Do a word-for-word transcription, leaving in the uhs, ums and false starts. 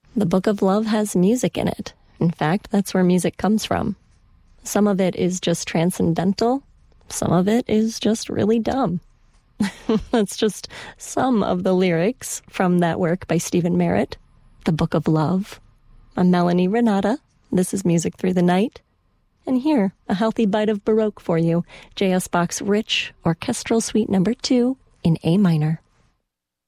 The Book of Love has music in it. In fact, that's where music comes from. Some of it is just transcendental. Some of it is just really dumb. That's just some of the lyrics from that work by Stephen Merritt, The Book of Love. I'm Melanie Renata. This is Music Through the Night. And here, a healthy bite of Baroque for you. J S. Bach's rich orchestral suite number two in A minor.